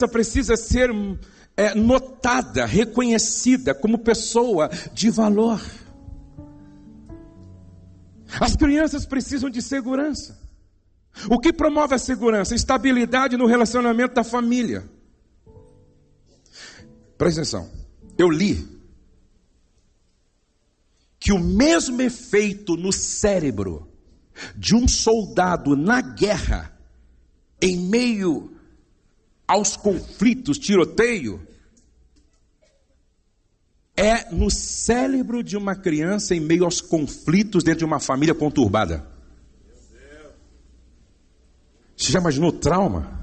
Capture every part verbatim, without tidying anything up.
precisa ser é, notada, reconhecida como pessoa de valor. As crianças precisam de segurança. O que promove a segurança? Estabilidade no relacionamento da família. Presta atenção. Eu li que o mesmo efeito no cérebro de um soldado na guerra, em meio aos conflitos, tiroteio, é no cérebro de uma criança em meio aos conflitos dentro de uma família conturbada. Você já imaginou o trauma?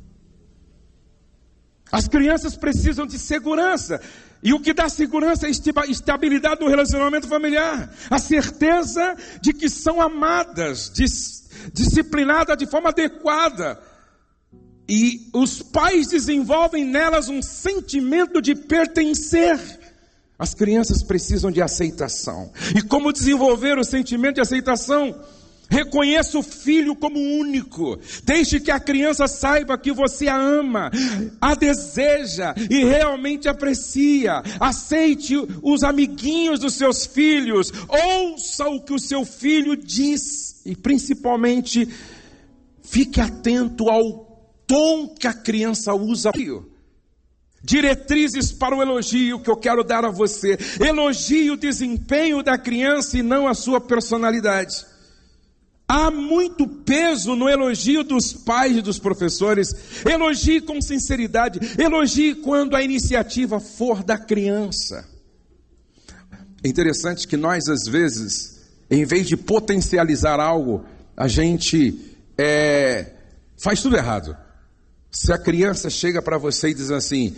As crianças precisam de segurança. E o que dá segurança é estabilidade no relacionamento familiar. A certeza de que são amadas, dis, disciplinadas de forma adequada. E os pais desenvolvem nelas um sentimento de pertencer. As crianças precisam de aceitação. E como desenvolver o sentimento de aceitação? Reconheça o filho como único. Deixe que a criança saiba que você a ama, a deseja e realmente aprecia. Aceite os amiguinhos dos seus filhos. Ouça o que o seu filho diz. E principalmente, fique atento ao tom que a criança usa. Diretrizes para o elogio que eu quero dar a você. Elogie o desempenho da criança e não a sua personalidade. Há muito peso no elogio dos pais e dos professores. Elogie com sinceridade. Elogie quando a iniciativa for da criança. É interessante que nós, às vezes, em vez de potencializar algo, a gente é, faz tudo errado. Se a criança chega para você e diz assim: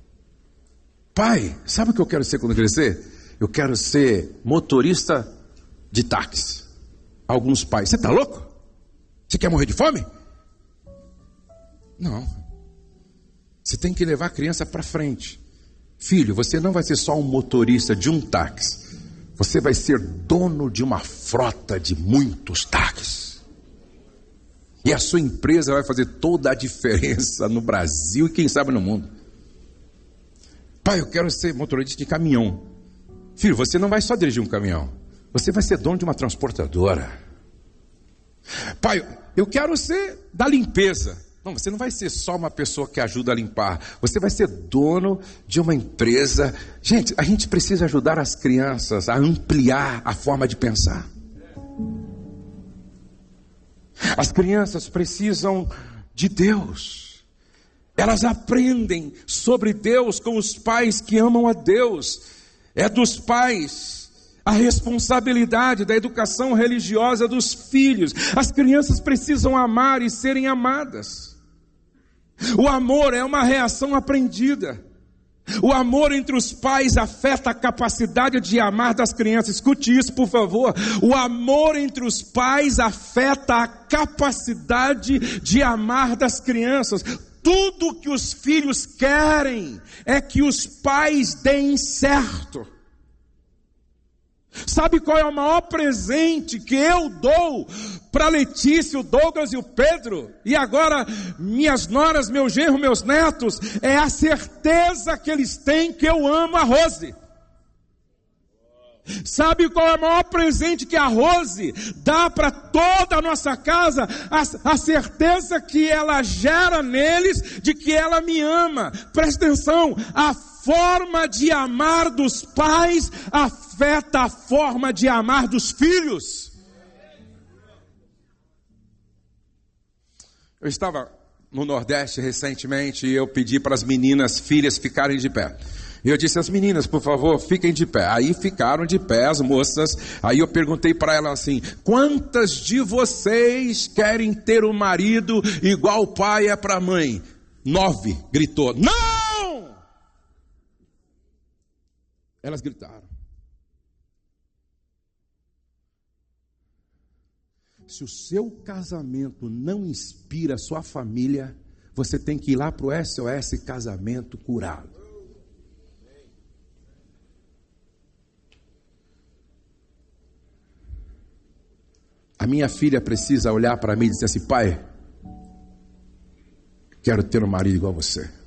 pai, sabe o que eu quero ser quando crescer? Eu quero ser motorista de táxi. Alguns pais: você está louco? Você quer morrer de fome? Não. Você tem que levar a criança para frente. Filho, você não vai ser só um motorista de um táxi. Você vai ser dono de uma frota de muitos táxis. E a sua empresa vai fazer toda a diferença no Brasil e quem sabe no mundo. Pai, eu quero ser motorista de caminhão. Filho, você não vai só dirigir um caminhão. Você vai ser dono de uma transportadora. Pai, eu quero ser da limpeza. Não, você não vai ser só uma pessoa que ajuda a limpar. Você vai ser dono de uma empresa. Gente, a gente precisa ajudar as crianças a ampliar a forma de pensar. As crianças precisam de Deus. Elas aprendem sobre Deus com os pais que amam a Deus. É dos pais a responsabilidade da educação religiosa dos filhos. As crianças precisam amar e serem amadas. O amor é uma reação aprendida. O amor entre os pais afeta a capacidade de amar das crianças. Escute isso, por favor. O amor entre os pais afeta a capacidade de amar das crianças. Tudo que os filhos querem é que os pais deem certo. Sabe qual é o maior presente que eu dou para Letícia, o Douglas e o Pedro? E agora minhas noras, meu genro, meus netos? É a certeza que eles têm que eu amo a Rose. Sabe qual é o maior presente que a Rose dá para toda a nossa casa? A, a certeza que ela gera neles de que ela me ama. Presta atenção, a forma de amar dos pais afeta a forma de amar dos filhos. Eu estava no Nordeste recentemente e eu pedi para as meninas, filhas, ficarem de pé. E eu disse: as meninas, por favor, fiquem de pé. Aí ficaram de pé as moças. Aí eu perguntei para elas assim: quantas de vocês querem ter um marido igual o pai é para a mãe? Nove, gritou. Não! Elas gritaram. Se o seu casamento não inspira a sua família, você tem que ir lá para o S O S Casamento Curado. A minha filha precisa olhar para mim e dizer assim: pai, quero ter um marido igual a você.